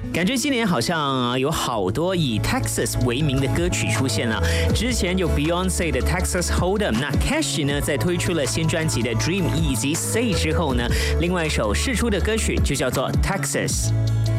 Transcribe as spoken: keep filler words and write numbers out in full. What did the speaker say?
感觉今年好像有好多以 Texas 为名的歌曲出现了。之前有 Beyonce 的 Texas Hold'em， 那 Cash 呢在推出了新专辑的 Dream 以及 Say 之后呢，另外一首释出的歌曲就叫做 Texas。